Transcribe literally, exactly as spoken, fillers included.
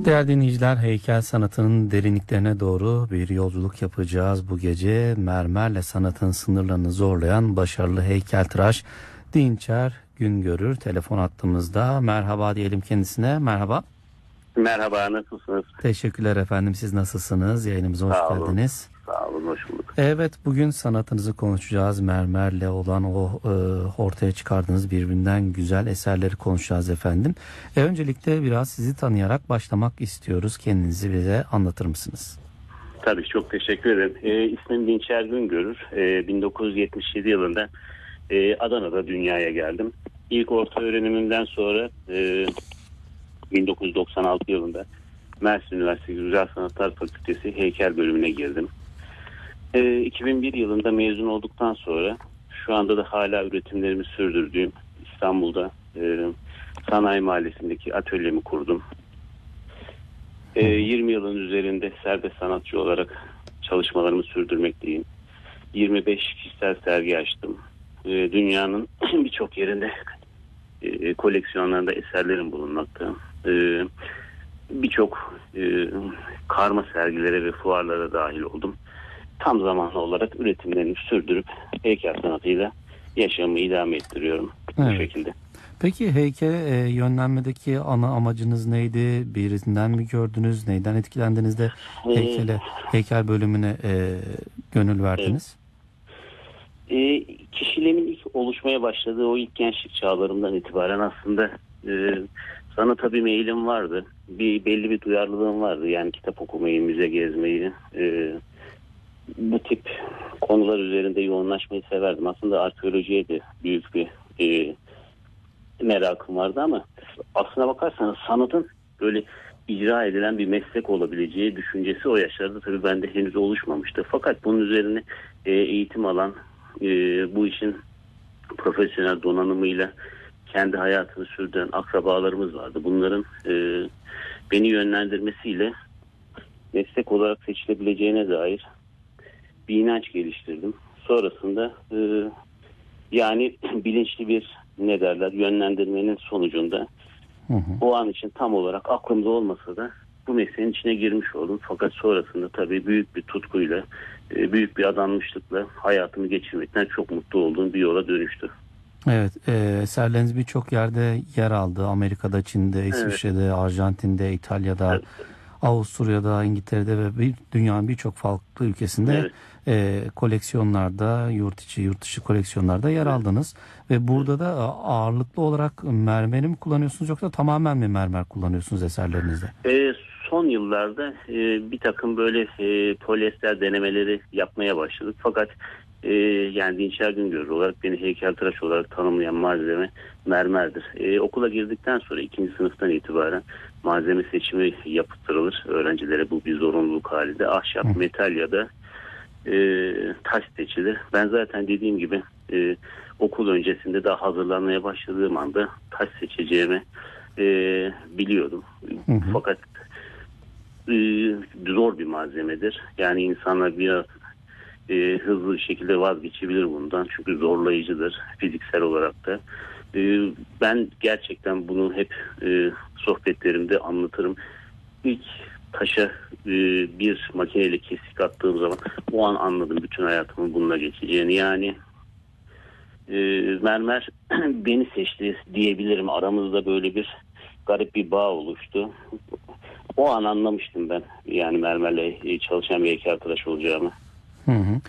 Değerli dinleyiciler, heykel sanatının derinliklerine doğru bir yolculuk yapacağız bu gece. Mermerle sanatın sınırlarını zorlayan başarılı heykeltıraş Dinçer Güngörür telefon hattımızda. Merhaba diyelim kendisine. Merhaba. Merhaba, nasılsınız? Teşekkürler efendim. Siz nasılsınız? Yayınımıza hoş Sağ olun. geldiniz. Sağ olun, hoş bulduk. Evet, bugün sanatınızı konuşacağız. Mermerle olan o e, ortaya çıkardığınız birbirinden güzel eserleri konuşacağız efendim. E, öncelikle biraz sizi tanıyarak başlamak istiyoruz. Kendinizi bize anlatır mısınız? Tabii, çok teşekkür ederim. E, ismim Dinçer Güngörür. E, bin dokuz yüz yetmiş yedi yılında e, Adana'da dünyaya geldim. İlk orta öğrenimimden sonra e, bin dokuz yüz doksan altı yılında Mersin Üniversitesi Güzel Sanatlar Fakültesi heykel bölümüne girdim. E, iki bin bir yılında mezun olduktan sonra şu anda da hala üretimlerimi sürdürdüğüm İstanbul'da e, Sanayi Mahallesi'ndeki atölyemi kurdum. E, yirmi yılın üzerinde serbest sanatçı olarak çalışmalarımı sürdürmekteyim. yirmi beş kişisel sergi açtım. E, dünyanın birçok yerinde e, koleksiyonlarında eserlerim bulunmakta. E, birçok e, karma sergilere ve fuarlara dahil oldum. Tam zamanlı olarak üretimlerimi sürdürüp heykel sanatıyla yaşamımı idame ettiriyorum. Evet. Bu şekilde. Peki heykele e, yönlenmedeki ana amacınız neydi? Birinden mi gördünüz? Neyden etkilendiniz de heykele, heykel bölümüne e, gönül verdiniz? E, kişiliğimin ilk oluşmaya başladığı o ilk gençlik çağlarımdan itibaren aslında e, sanata bir meyilim vardı. Bir belli bir duyarlılığım vardı. Yani kitap okumayı, müze gezmeyi, e, bu tip konular üzerinde yoğunlaşmayı severdim. Aslında arkeolojiye de büyük bir e, merakım vardı ama aslına bakarsanız sanatın böyle icra edilen bir meslek olabileceği düşüncesi o yaşlarda tabii bende henüz oluşmamıştı. Fakat bunun üzerine e, eğitim alan, e, bu işin profesyonel donanımıyla kendi hayatını sürdüren akrabalarımız vardı. Bunların e, beni yönlendirmesiyle meslek olarak seçilebileceğine dair bir inanç geliştirdim. Sonrasında e, yani bilinçli bir ne derler yönlendirmenin sonucunda hı hı. o an için tam olarak aklımda olmasa da bu mesleğin içine girmiş oldum. Fakat sonrasında tabii büyük bir tutkuyla, e, büyük bir adanmışlıkla hayatımı geçirmekten çok mutlu olduğum bir yola dönüştü. Evet, e, eserleriniz birçok yerde yer aldı. Amerika'da, Çin'de, İsviçre'de, evet. Arjantin'de, İtalya'da, evet. Avusturya'da, İngiltere'de ve bir, dünyanın birçok farklı ülkesinde evet. e, koleksiyonlarda, yurt içi, yurt dışı koleksiyonlarda yer evet. aldınız. Ve burada da ağırlıklı olarak mermeri mi kullanıyorsunuz yoksa tamamen mi mermer kullanıyorsunuz eserlerinizde? E, son yıllarda e, bir takım böyle e, polyester denemeleri yapmaya başladık. Fakat e, yani Dinçer Güngörür olarak beni heykeltıraş olarak tanımlayan malzeme mermerdir. E, okula girdikten sonra ikinci sınıftan itibaren malzeme seçimi yaptırılır öğrencilere. Bu bir zorunluluk halinde. Ahşap, Hı. metal ya da e, taş seçilir. Ben zaten dediğim gibi e, okul öncesinde daha hazırlanmaya başladığım anda taş seçeceğimi e, biliyordum. Hı hı. Fakat e, zor bir malzemedir. Yani insanlar biraz e, hızlı bir şekilde vazgeçebilir bundan. Çünkü zorlayıcıdır fiziksel olarak da. E, ben gerçekten bunu hep e, sohbetlerimde anlatırım. İlk taşa e, bir makineyle kesik attığım zaman o an anladım bütün hayatımın bununla geçeceğini. Yani e, mermer beni seçti diyebilirim. Aramızda böyle bir garip bir bağ oluştu. O an anlamıştım ben yani mermerle çalışan bir heykeltıraş olacağımı. Hı hı.